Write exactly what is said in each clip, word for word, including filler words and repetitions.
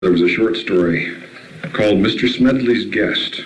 There was a short story called Mister Smedley's Guest.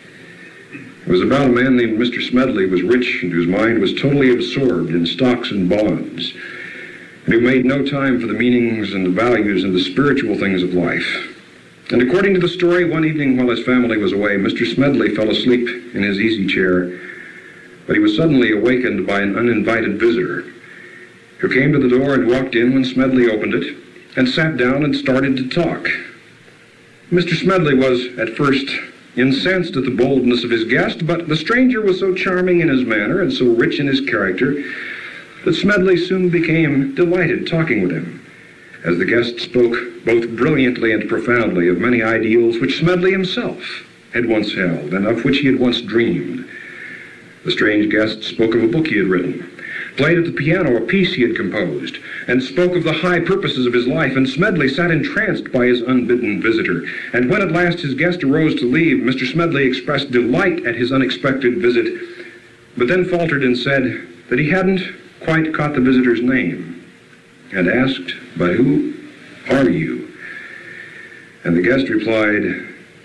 It was about a man named Mister Smedley who was rich and whose mind was totally absorbed in stocks and bonds, and who made no time for the meanings and the values and the spiritual things of life. And according to the story, one evening while his family was away, Mister Smedley fell asleep in his easy chair, but he was suddenly awakened by an uninvited visitor who came to the door and walked in when Smedley opened it and sat down and started to talk. Mister Smedley was, at first, incensed at the boldness of his guest, but the stranger was so charming in his manner and so rich in his character that Smedley soon became delighted talking with him, as the guest spoke both brilliantly and profoundly of many ideals which Smedley himself had once held and of which he had once dreamed. The strange guest spoke of a book he had written, played at the piano a piece he had composed, and spoke of the high purposes of his life, and Smedley sat entranced by his unbidden visitor. And when at last his guest arose to leave, Mister Smedley expressed delight at his unexpected visit, but then faltered and said that he hadn't quite caught the visitor's name, and asked, "But who are you?" And the guest replied,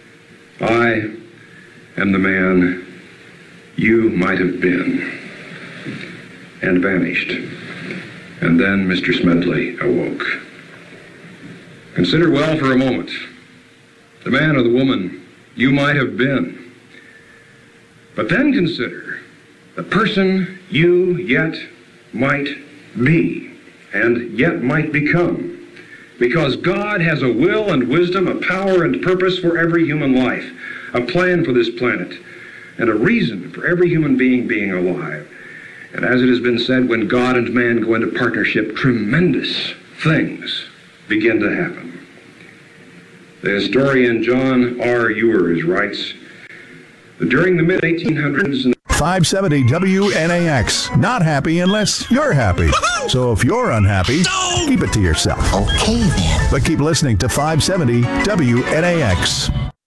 "I am the man you might have been," and vanished. And then Mister Smedley awoke. Consider well for a moment the man or the woman you might have been. But then consider the person you yet might be and yet might become. Because God has a will and wisdom, a power and purpose for every human life, a plan for this planet, and a reason for every human being being alive. And as it has been said, when God and man go into partnership, tremendous things begin to happen. The historian John R. Ewers writes that during the mid eighteen hundreds... five seventy W N A X. Not happy unless you're happy. So if you're unhappy, keep it to yourself. Okay, then. But keep listening to five seventy W N A X.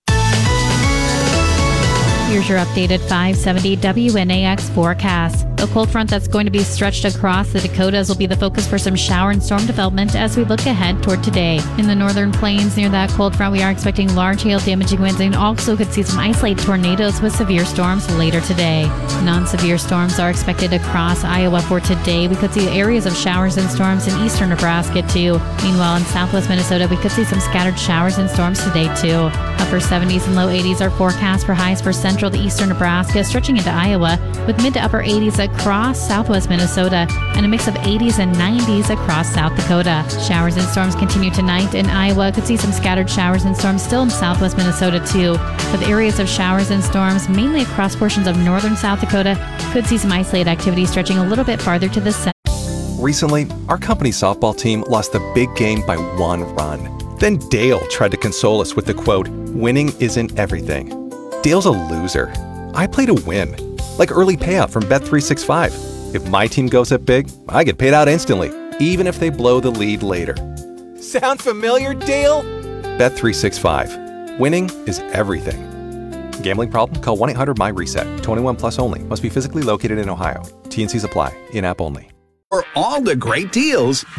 Here's your updated five seventy W N A X forecast. A cold front that's going to be stretched across the Dakotas will be the focus for some shower and storm development as we look ahead toward today. In the northern plains near that cold front, we are expecting large hail damaging winds and also could see some isolated tornadoes with severe storms later today. Non-severe storms are expected across Iowa for today. We could see areas of showers and storms in eastern Nebraska too. Meanwhile, in southwest Minnesota, we could see some scattered showers and storms today too. Upper seventies and low eighties are forecast for highs for central to eastern Nebraska, stretching into Iowa, with mid to upper eighties across southwest Minnesota and a mix of eighties and nineties across South Dakota. Showers and storms continue tonight in Iowa. Could see some scattered showers and storms still in southwest Minnesota too, with areas of showers and storms mainly across portions of northern South Dakota. Could see some isolated activity stretching a little bit farther to the south. Recently, our company softball team lost the big game by one run. Then Dale tried to console us with the quote, "Winning isn't everything." Dale's a loser. I play to win. Like early payout from Bet three sixty-five. If my team goes up big, I get paid out instantly, even if they blow the lead later. Sound familiar, Dale? Bet three sixty-five. Winning is everything. Gambling problem? Call one eight hundred M Y reset. twenty-one plus only. Must be physically located in Ohio. T and C's apply. In-app only. For all the great deals,